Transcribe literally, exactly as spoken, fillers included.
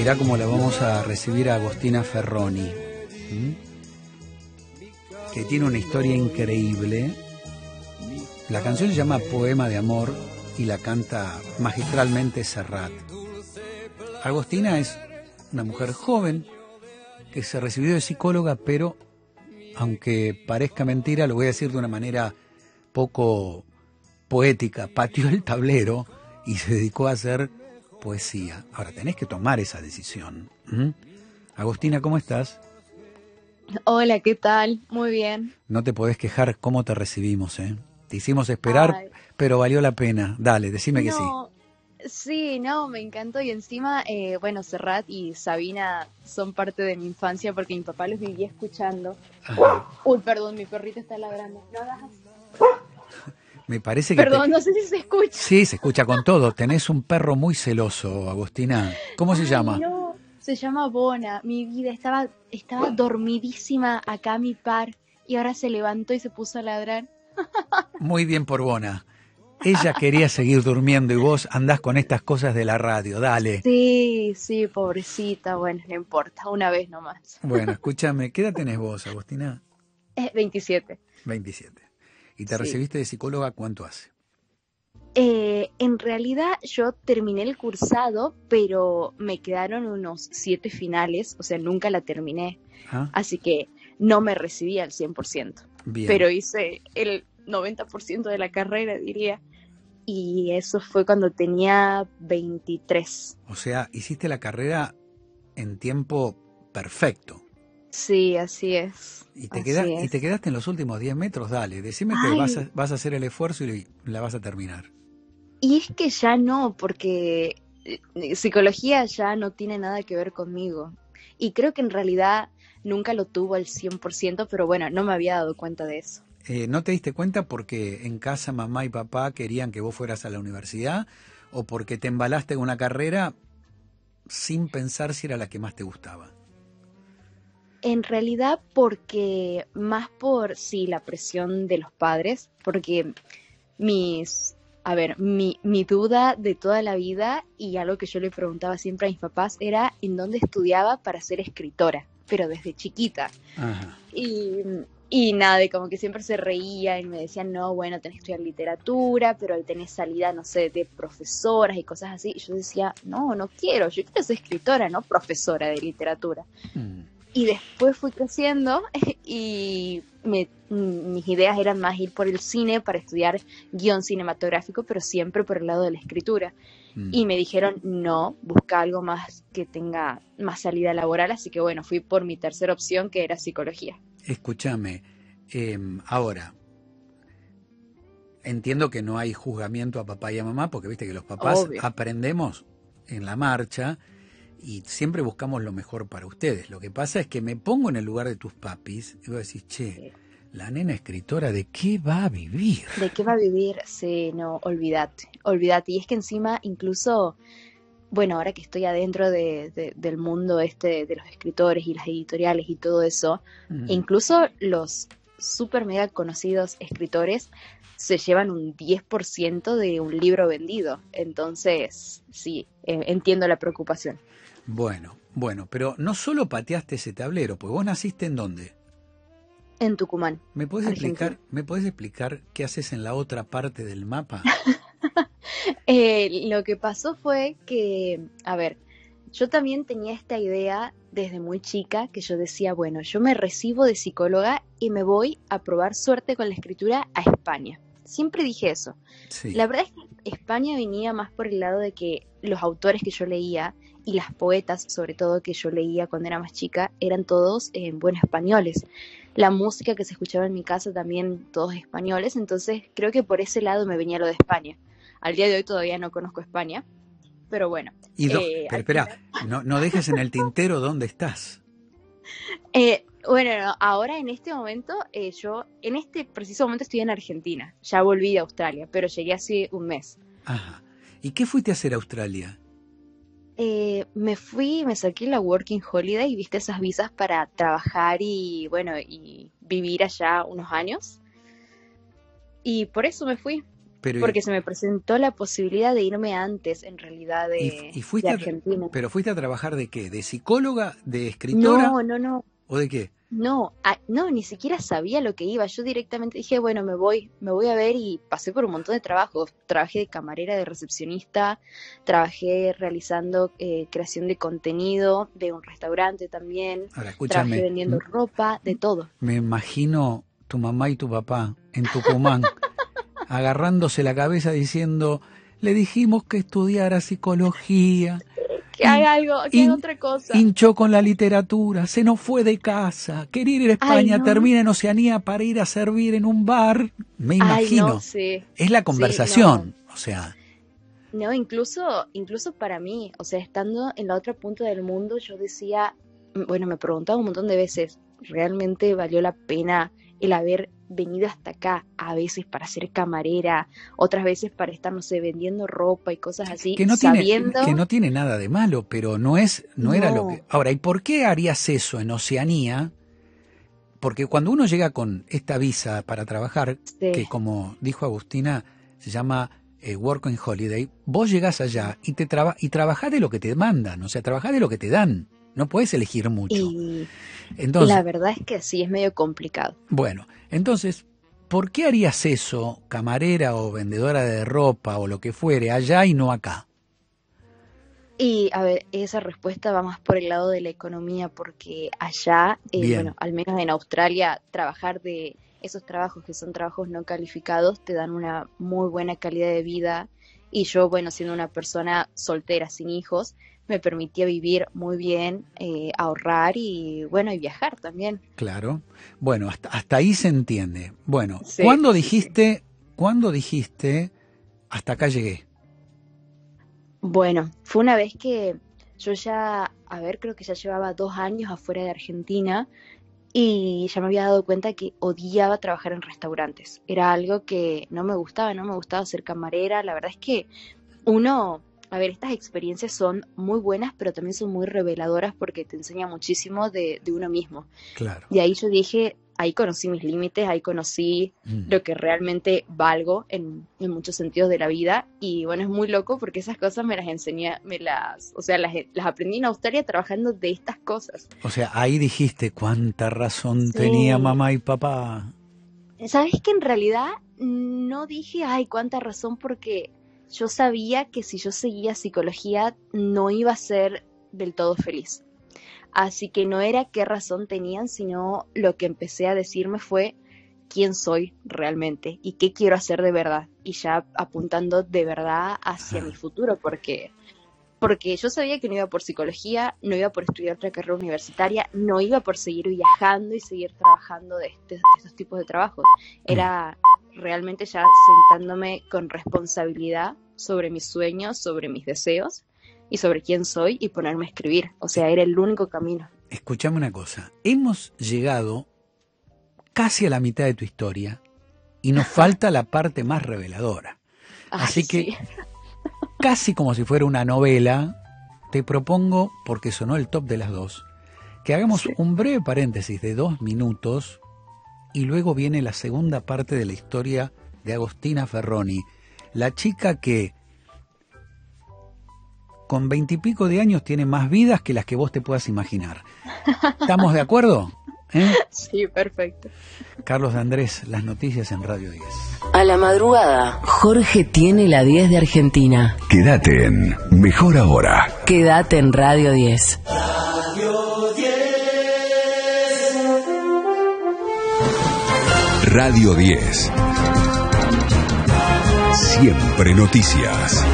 Mirá cómo la vamos a recibir a Agostina Ferroni, ¿m? que tiene una historia increíble. La canción se llama Poema de Amor y la canta magistralmente Serrat. Agostina es una mujer joven que se recibió de psicóloga, pero aunque parezca mentira, lo voy a decir de una manera poco poética, pateó el tablero y se dedicó a hacer poesía. Ahora, tenés que tomar esa decisión. ¿Mm? Agostina, ¿cómo estás? Hola, ¿qué tal? Muy bien. No te podés quejar cómo te recibimos, ¿eh? Te hicimos esperar, Ay, pero valió la pena. Dale, decime que sí. no, sí, no, me encantó. Y encima, eh, bueno, Serrat y Sabina son parte de mi infancia porque mi papá los vivía escuchando. Ajá. Uy, perdón, mi perrito está ladrando. No hagas así. Me parece que te... Perdón, no sé si se escucha. Sí, se escucha con todo. Tenés un perro muy celoso, Agostina. ¿Cómo se Ay, llama? no, se llama Bona. Mi vida estaba, estaba dormidísima acá a mi par y ahora se levantó y se puso a ladrar. Muy bien por Bona. Ella quería seguir durmiendo y vos andás con estas cosas de la radio. Dale. Sí, sí, pobrecita. Bueno, no importa, una vez nomás. Bueno, escúchame, ¿qué edad tenés vos, Agostina? Es veintisiete. veintisiete. ¿Y te Sí. recibiste de psicóloga cuánto hace? Eh, en realidad yo terminé el cursado, pero me quedaron unos siete finales, o sea, nunca la terminé, ¿Ah? así que no me recibí al cien por ciento, Bien. pero hice el noventa por ciento de la carrera, diría, y eso fue cuando tenía veintitrés. O sea, hiciste la carrera en tiempo perfecto. Sí, así es, Y te, queda, así y te es. quedaste en los últimos diez metros, dale. Decime que vas Ay, a, vas a hacer el esfuerzo y la vas a terminar. y es que ya no, porque eh, psicología ya no tiene nada que ver conmigo. Y creo que en realidad nunca lo tuvo al cien por ciento, pero bueno, no me había dado cuenta de eso. Eh, ¿No te diste cuenta porque en casa mamá y papá querían que vos fueras a la universidad o porque te embalaste en una carrera sin pensar si era la que más te gustaba? En realidad porque más por, sí, la presión de los padres, porque mis, a ver, mi, mi duda de toda la vida y algo que yo le preguntaba siempre a mis papás era en dónde estudiaba para ser escritora, pero desde chiquita. Ajá. Y, y nada, y como que siempre se reía y me decían, no, bueno, tenés que estudiar literatura, pero ahí tenés salida, no sé, de profesoras y cosas así. Y yo decía, no, no quiero, yo quiero ser escritora, no profesora de literatura. Mm. Y después fui creciendo y me, mis ideas eran más ir por el cine para estudiar guión cinematográfico, pero siempre por el lado de la escritura. Mm. Y me dijeron, no, busca algo más que tenga más salida laboral, así que bueno, fui por mi tercera opción, que era psicología. Escúchame, eh, ahora, entiendo que no hay juzgamiento a papá y a mamá, porque viste que los papás Obvio. aprendemos en la marcha y siempre buscamos lo mejor para ustedes. Lo que pasa es que me pongo en el lugar de tus papis y vos decís, che, la nena escritora, ¿de qué va a vivir? ¿De qué va a vivir? Sí, no, olvídate, olvídate. Y es que encima, incluso, bueno, ahora que estoy adentro de, de, del mundo este de los escritores y las editoriales y todo eso, Mm. incluso los super mega conocidos escritores se llevan un diez por ciento de un libro vendido. Entonces, sí, eh, entiendo la preocupación. Bueno, bueno, pero no solo pateaste ese tablero, pues vos naciste en dónde. En Tucumán, ¿Me podés Argentina. explicar, me podés explicar qué haces en la otra parte del mapa? Eh, lo que pasó fue que, a ver, yo también tenía esta idea desde muy chica que yo decía, bueno, yo me recibo de psicóloga y me voy a probar suerte con la escritura a España. Siempre dije eso. Sí. La verdad es que España venía más por el lado de que los autores que yo leía y las poetas, sobre todo, que yo leía cuando era más chica, eran todos eh, buenos españoles. La música que se escuchaba en mi casa también todos españoles, entonces creo que por ese lado me venía lo de España. Al día de hoy todavía no conozco España, pero bueno. Y do, Eh, pero al espera, final, no, no dejes en el tintero dónde estás. eh, bueno, no, ahora en este momento, eh, yo en este preciso momento estoy en Argentina. Ya volví de Australia, pero llegué hace un mes. Ajá. ¿Y qué fuiste a hacer a Australia? Eh, me fui, me saqué la Working Holiday y viste esas visas para trabajar y bueno, y vivir allá unos años. Y por eso me fui. Pero, porque se me presentó la posibilidad de irme antes, en realidad, de, y, y fuiste de Argentina. A, ¿Pero fuiste a trabajar de qué? ¿De psicóloga? ¿De escritora? No, no, no. ¿O de qué? No, a, no, ni siquiera sabía lo que iba. Yo directamente dije, bueno, me voy, me voy a ver, y pasé por un montón de trabajos. Trabajé de camarera, de recepcionista, trabajé realizando eh, creación de contenido de un restaurante también. Ahora, escúchame, trabajé vendiendo ropa, de todo. Me imagino tu mamá y tu papá en Tucumán agarrándose la cabeza diciendo, le dijimos que estudiara psicología. Que haga algo, que haga otra cosa. Hinchó con la literatura, se nos fue de casa, quería ir a España, Ay, no. termina en Oceanía para ir a servir en un bar. Me imagino. Ay, no, sí. Es la conversación, sí, no. o sea. No, incluso, incluso para mí, o sea, estando en la otra punta del mundo, yo decía, bueno, me preguntaba un montón de veces, ¿realmente valió la pena el haber venido hasta acá? A veces para ser camarera, otras veces para estar, no sé, vendiendo ropa y cosas así, que no sabiendo... tiene, que no tiene nada de malo, pero no es, no, no era lo que... Ahora, ¿y por qué harías eso en Oceanía? Porque cuando uno llega con esta visa para trabajar, sí. que como dijo Agustina, se llama eh, Work and Holiday, vos llegás allá y te traba y trabajás de lo que te mandan, o sea, trabajás de lo que te dan. No puedes elegir mucho. Y entonces, la verdad es que sí, es medio complicado. Bueno, entonces, ¿por qué harías eso, camarera o vendedora de ropa o lo que fuere, allá y no acá? Y, a ver, esa respuesta va más por el lado de la economía, porque allá, eh, bueno, al menos en Australia, trabajar de esos trabajos que son trabajos no calificados te dan una muy buena calidad de vida. Y yo, bueno, siendo una persona soltera, sin hijos, me permitía vivir muy bien, eh, ahorrar y, bueno, y viajar también. Claro. Bueno, hasta, hasta ahí se entiende. Bueno, sí, ¿cuándo sí, dijiste, sí. ¿cuándo dijiste, hasta acá llegué? Bueno, fue una vez que yo ya, a ver, creo que ya llevaba dos años afuera de Argentina y ya me había dado cuenta que odiaba trabajar en restaurantes. Era algo que no me gustaba, no me gustaba ser camarera. La verdad es que uno... A ver, estas experiencias son muy buenas, pero también son muy reveladoras porque te enseña muchísimo de, de uno mismo. Claro. Y ahí yo dije, ahí conocí mis límites, ahí conocí mm. lo que realmente valgo en, en muchos sentidos de la vida. Y bueno, es muy loco porque esas cosas me las enseñé, me las, o sea, las, las aprendí en Australia trabajando de estas cosas. O sea, ahí dijiste cuánta razón sí. tenía mamá y papá. ¿Sabes que en realidad no dije, ay, cuánta razón? Porque yo sabía que si yo seguía psicología no iba a ser del todo feliz. Así que no era qué razón tenían, sino lo que empecé a decirme fue quién soy realmente y qué quiero hacer de verdad. Y ya apuntando de verdad hacia mi futuro, porque, porque yo sabía que no iba por psicología, no iba por estudiar otra carrera universitaria, no iba por seguir viajando y seguir trabajando de, este, de estos tipos de trabajos. Era realmente ya sentándome con responsabilidad sobre mis sueños, sobre mis deseos y sobre quién soy y ponerme a escribir. O sea, era el único camino. Escuchame una cosa, hemos llegado casi a la mitad de tu historia y nos falta la parte más reveladora. Ay, Así que, sí. casi como si fuera una novela, te propongo, porque sonó el top de las dos, que hagamos sí. un breve paréntesis de dos minutos y luego viene la segunda parte de la historia de Agustina Ferroni, la chica que con veintipico de años tiene más vidas que las que vos te puedas imaginar. ¿Estamos de acuerdo? ¿Eh? Sí, perfecto. Carlos de Andrés, las noticias en Radio diez. A la madrugada, Jorge tiene la diez de Argentina. Quédate en Mejor Ahora. Quédate en Radio diez. Radio diez. Radio diez. Siempre noticias.